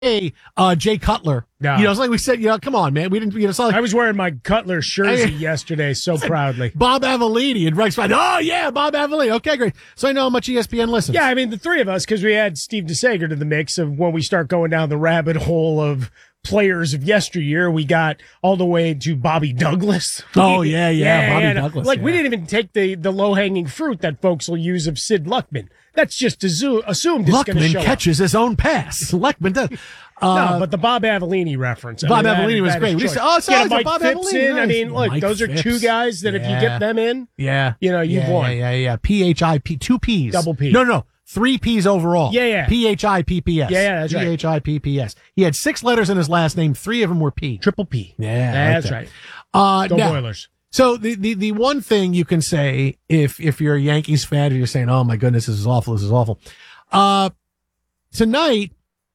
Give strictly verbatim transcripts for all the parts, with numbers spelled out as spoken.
Hey, uh, Jay Cutler. No. You know, it's like we said, you know, come on, man. We didn't, you know, it's not like, I was wearing my Cutler jersey yesterday so proudly. Bob Avellini and Rex Ryan. Oh, yeah, Bob Avellini. Okay, great. So I know how much E S P N listens. Yeah, I mean, the three of us, because we had Steve DeSager to the mix of when we start going down the rabbit hole of players of yesteryear. We got all the way to Bobby Douglas. Oh, yeah, yeah, yeah Bobby yeah, Douglas. Like, yeah. we didn't even take the, the low-hanging fruit that folks will use of Sid Luckman. That's just azu- assumed it's going to show Luckman catches up. his own pass. Luckman does. Uh, no, but the Bob Avellini reference. I Bob mean, Avellini that, was that great. is We choice. said, oh, so yeah, it's Mike Bob Phipps Avellini. in. I mean, look, Mike those are Phipps. two guys that if you Yeah. get them in, yeah, you know, you've yeah, won. Yeah, yeah, P H I P, two P's. Double P. No, no, three P's overall. Yeah, yeah. P H I P P S. Yeah, yeah, that's right. P H I P P S. He had six letters in his last name. Three of them were P. Triple P. Yeah, I like that's that. right. Uh, Go now, Boilers. So the, the, the one thing you can say if, if you're a Yankees fan and you're saying, oh my goodness, this is awful, this is awful. Uh, tonight,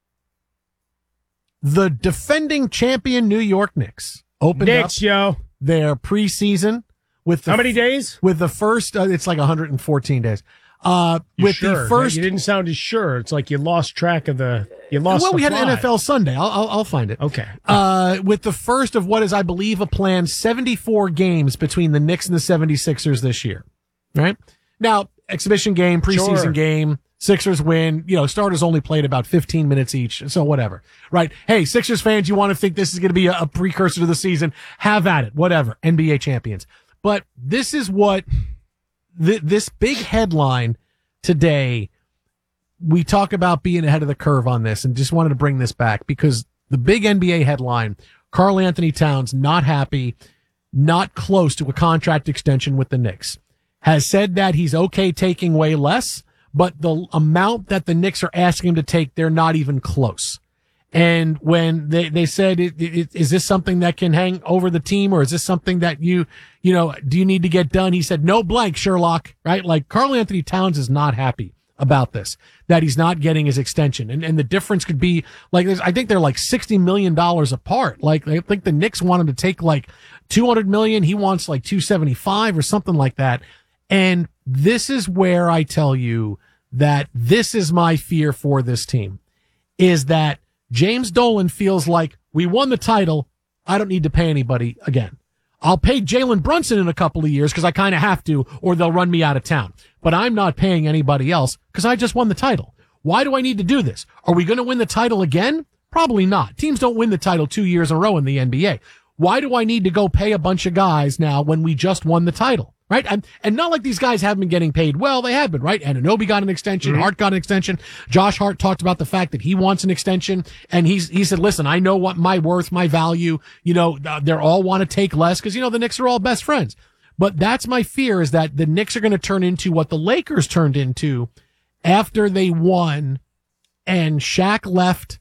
the defending champion New York Knicks opened Knicks, up yo. their preseason with the How many days? with the first, uh, it's like one hundred fourteen days. Uh, You with sure? the first, You didn't sound as sure. It's like you lost track of the, you lost well, the we had plot. N F L Sunday. I'll, I'll, I'll find it. Okay. Uh, with the first of what is, I believe, a planned seventy-four games between the Knicks and the seventy-sixers this year. Right? Now, exhibition game, preseason Sure. game, Sixers win. You know, starters only played about fifteen minutes each, so whatever. Right? Hey, Sixers fans, you want to think this is going to be a, a precursor to the season? Have at it. Whatever. N B A champions. But this is what, th- this big headline today, we talk about being ahead of the curve on this, and just wanted to bring this back because the big N B A headline, Karl Anthony Towns not happy, not close to a contract extension with the Knicks, has said that he's okay taking way less, but the amount that the Knicks are asking him to take, they're not even close. And when they, they said, it, it, is this something that can hang over the team, or is this something that you, you know, do you need to get done? He said, no blank, Sherlock, right? Like Karl Anthony Towns is not happy about this, that he's not getting his extension. And, and the difference could be like, I think they're like sixty million dollars apart. Like, I think the Knicks want him to take like two hundred million. He wants like two seventy-five or something like that. And this is where I tell you that this is my fear for this team, is that James Dolan feels like we won the title. I don't need to pay anybody again. I'll pay Jalen Brunson in a couple of years because I kind of have to, or they'll run me out of town. But I'm not paying anybody else because I just won the title. Why do I need to do this? Are we going to win the title again? Probably not. Teams don't win the title two years in a row in the N B A. Why do I need to go pay a bunch of guys now when we just won the title? Right? And, and not like these guys haven't been getting paid well. They have been, right? Anunoby got an extension. Mm-hmm. Hart got an extension. Josh Hart talked about the fact that he wants an extension. And he's, he said, listen, I know what my worth, my value, you know, uh, they're all want to take less because, you know, the Knicks are all best friends. But that's my fear, is that the Knicks are going to turn into what the Lakers turned into after they won and Shaq left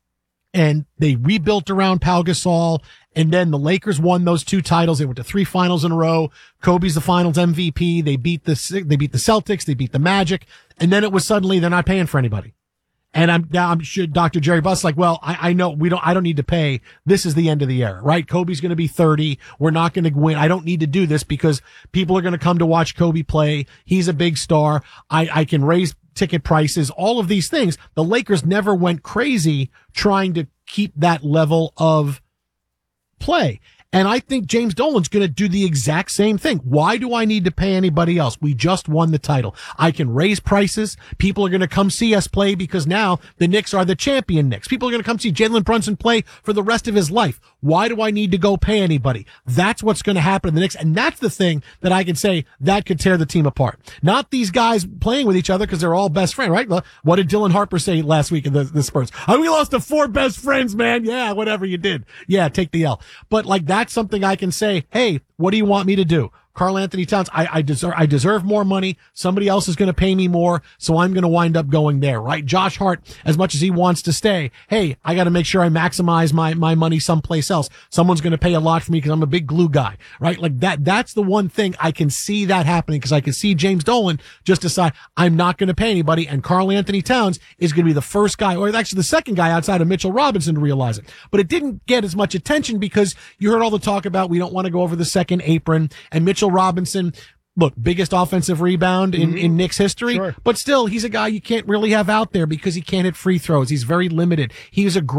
and they rebuilt around Pau Gasol. And then the Lakers won those two titles. They went to three finals in a row. Kobe's the finals M V P. They beat the, they beat the Celtics. They beat the Magic. And then it was suddenly they're not paying for anybody. And I'm now I'm sure Doctor Jerry Buss like, well, I, I know we don't, I don't need to pay. This is the end of the era, right? Kobe's going to be thirty. We're not going to win. I don't need to do this because people are going to come to watch Kobe play. He's a big star. I, I can raise ticket prices, all of these things. The Lakers never went crazy trying to keep that level of play. And I think James Dolan's going to do the exact same thing. Why do I need to pay anybody else? We just won the title. I can raise prices. People are going to come see us play because now the Knicks are the champion Knicks. People are going to come see Jalen Brunson play for the rest of his life. Why do I need to go pay anybody? That's what's going to happen in the Knicks. And that's the thing that I can say that could tear the team apart. Not these guys playing with each other because they're all best friends, right? What did Dylan Harper say last week in the, the Spurs? Oh, we lost to four best friends, man. Yeah, whatever you did. Yeah, take the L. But like that, that's something I can say, hey, what do you want me to do? Karl Anthony Towns, I, I deserve, I deserve more money. Somebody else is going to pay me more. So I'm going to wind up going there, right? Josh Hart, as much as he wants to stay, hey, I got to make sure I maximize my, my money someplace else. Someone's going to pay a lot for me because I'm a big glue guy, right? Like that, that's the one thing I can see that happening because I can see James Dolan just decide I'm not going to pay anybody. And Karl Anthony Towns is going to be the first guy, or actually the second guy outside of Mitchell Robinson to realize it. But it didn't get as much attention because you heard all the talk about we don't want to go over the second apron, and Mitchell Robinson look, biggest offensive rebound in, Mm-hmm. in Knicks history, Sure. but still, he's a guy you can't really have out there because he can't hit free throws. He's very limited. He's a great